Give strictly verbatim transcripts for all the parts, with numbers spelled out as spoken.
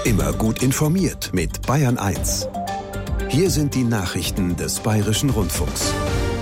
Immer gut informiert mit Bayern eins. Hier sind die Nachrichten des Bayerischen Rundfunks.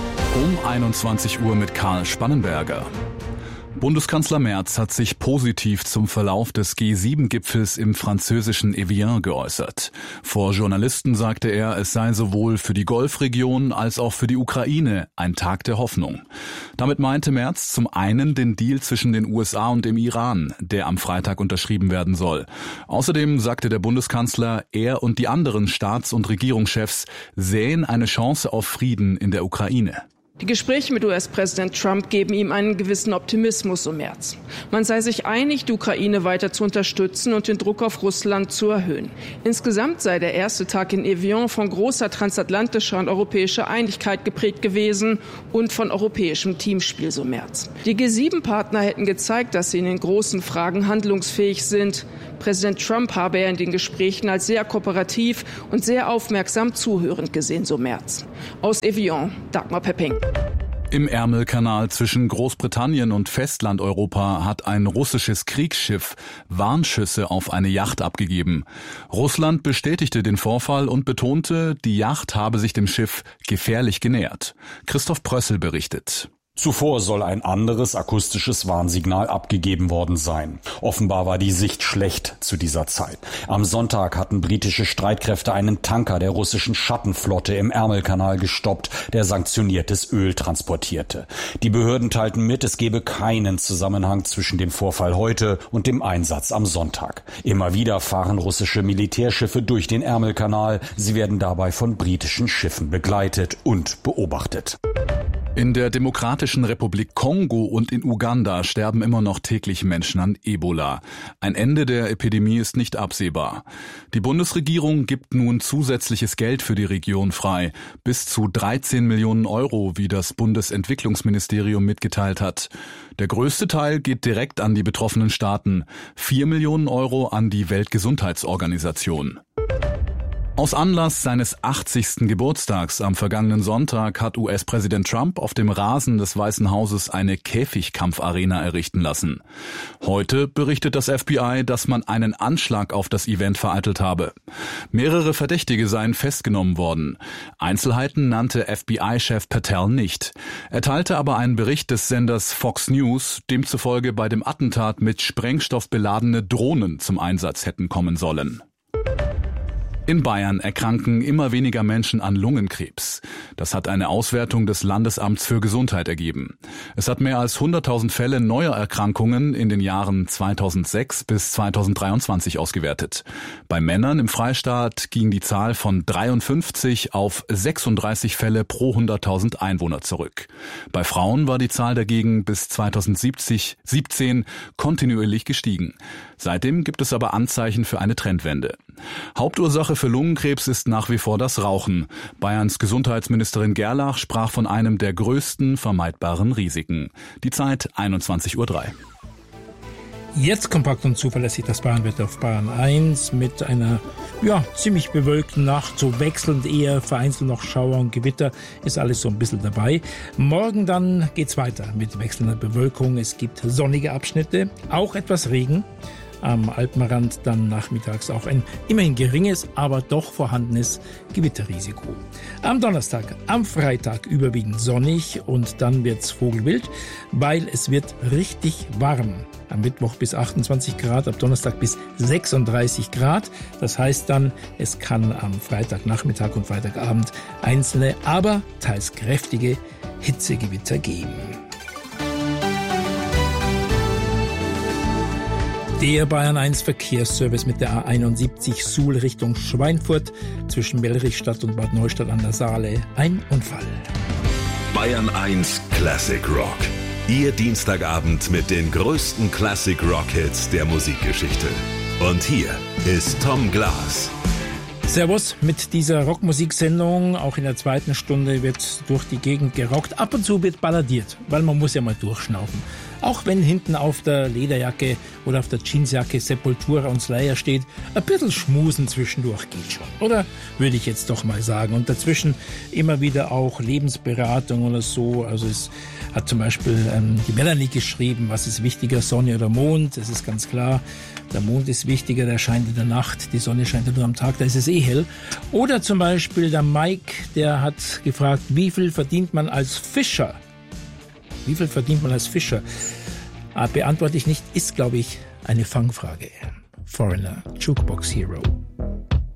Um einundzwanzig Uhr mit Karl Spannenberger. Bundeskanzler Merz hat sich positiv zum Verlauf des G sieben Gipfels im französischen Evian geäußert. Vor Journalisten sagte er, es sei sowohl für die Golfregion als auch für die Ukraine ein Tag der Hoffnung. Damit meinte Merz zum einen den Deal zwischen den U S A und dem Iran, der am Freitag unterschrieben werden soll. Außerdem sagte der Bundeskanzler, er und die anderen Staats- und Regierungschefs sähen eine Chance auf Frieden in der Ukraine. Die Gespräche mit U S-Präsident Trump geben ihm einen gewissen Optimismus, so Merz. Man sei sich einig, die Ukraine weiter zu unterstützen und den Druck auf Russland zu erhöhen. Insgesamt sei der erste Tag in Evian von großer transatlantischer und europäischer Einigkeit geprägt gewesen und von europäischem Teamspiel, so Merz. Die G sieben Partner hätten gezeigt, dass sie in den großen Fragen handlungsfähig sind. Präsident Trump habe er in den Gesprächen als sehr kooperativ und sehr aufmerksam zuhörend gesehen, so Merz. Aus Evian, Dagmar Pepping. Im Ärmelkanal zwischen Großbritannien und Festlandeuropa hat ein russisches Kriegsschiff Warnschüsse auf eine Yacht abgegeben. Russland bestätigte den Vorfall und betonte, die Yacht habe sich dem Schiff gefährlich genähert. Christoph Prössel berichtet. Zuvor soll ein anderes akustisches Warnsignal abgegeben worden sein. Offenbar war die Sicht schlecht zu dieser Zeit. Am Sonntag hatten britische Streitkräfte einen Tanker der russischen Schattenflotte im Ärmelkanal gestoppt, der sanktioniertes Öl transportierte. Die Behörden teilten mit, es gebe keinen Zusammenhang zwischen dem Vorfall heute und dem Einsatz am Sonntag. Immer wieder fahren russische Militärschiffe durch den Ärmelkanal. Sie werden dabei von britischen Schiffen begleitet und beobachtet. In der Demokratischen Republik Kongo und in Uganda sterben immer noch täglich Menschen an Ebola. Ein Ende der Epidemie ist nicht absehbar. Die Bundesregierung gibt nun zusätzliches Geld für die Region frei, bis zu dreizehn Millionen Euro, wie das Bundesentwicklungsministerium mitgeteilt hat. Der größte Teil geht direkt an die betroffenen Staaten, vier Millionen Euro an die Weltgesundheitsorganisation. Aus Anlass seines achtzigsten Geburtstags am vergangenen Sonntag hat U S-Präsident Trump auf dem Rasen des Weißen Hauses eine Käfigkampfarena errichten lassen. Heute berichtet das F B I, dass man einen Anschlag auf das Event vereitelt habe. Mehrere Verdächtige seien festgenommen worden. Einzelheiten nannte F B I-Chef Patel nicht. Er teilte aber einen Bericht des Senders Fox News, demzufolge bei dem Attentat mit Sprengstoff beladene Drohnen zum Einsatz hätten kommen sollen. In Bayern erkranken immer weniger Menschen an Lungenkrebs. Das hat eine Auswertung des Landesamts für Gesundheit ergeben. Es hat mehr als hunderttausend Fälle neuer Erkrankungen in den Jahren zweitausendsechs bis zweitausenddreiundzwanzig ausgewertet. Bei Männern im Freistaat ging die Zahl von dreiundfünfzig auf sechsunddreißig Fälle pro hunderttausend Einwohner zurück. Bei Frauen war die Zahl dagegen bis zweitausendsiebzehn kontinuierlich gestiegen. Seitdem gibt es aber Anzeichen für eine Trendwende. Hauptursache für Lungenkrebs ist nach wie vor das Rauchen. Bayerns Gesundheitsministerin Gerlach sprach von einem der größten vermeidbaren Risiken. Die Zeit einundzwanzig Uhr drei. Jetzt kompakt und zuverlässig das Bayernwetter auf Bayern eins mit einer ja ziemlich bewölkten Nacht, so wechselnd eher, vereinzelt noch Schauer und Gewitter, ist alles so ein bisschen dabei. Morgen dann geht's weiter mit wechselnder Bewölkung, es gibt sonnige Abschnitte, auch etwas Regen. Am Alpenrand dann nachmittags auch ein immerhin geringes, aber doch vorhandenes Gewitterrisiko. Am Donnerstag, am Freitag überwiegend sonnig und dann wird's vogelwild, weil es wird richtig warm. Am Mittwoch bis achtundzwanzig Grad, ab Donnerstag bis sechsunddreißig Grad. Das heißt dann, es kann am Freitagnachmittag und Freitagabend einzelne, aber teils kräftige Hitzegewitter geben. Der Bayern eins Verkehrsservice mit der A einundsiebzig Suhl Richtung Schweinfurt zwischen Mellrichstadt und Bad Neustadt an der Saale. Ein Unfall. Bayern eins Classic Rock. Ihr Dienstagabend mit den größten Classic Rock Hits der Musikgeschichte. Und hier ist Tom Glas. Servus mit dieser Rockmusiksendung. Auch in der zweiten Stunde wird durch die Gegend gerockt. Ab und zu wird balladiert, weil man muss ja mal durchschnaufen. Auch wenn hinten auf der Lederjacke oder auf der Jeansjacke Sepultura und Slayer steht, ein bisschen schmusen zwischendurch geht schon. Oder würde ich jetzt doch mal sagen. Und dazwischen immer wieder auch Lebensberatung oder so. Also es hat zum Beispiel ähm, die Melanie geschrieben, was ist wichtiger, Sonne oder Mond? Das ist ganz klar. Der Mond ist wichtiger, der scheint in der Nacht. Die Sonne scheint ja nur am Tag, da ist es eh hell. Oder zum Beispiel der Mike, der hat gefragt, wie viel verdient man als Fischer? Wie viel verdient man als Fischer? Ah, beantworte ich nicht, ist, glaube ich, eine Fangfrage. Foreigner, Jukebox Hero.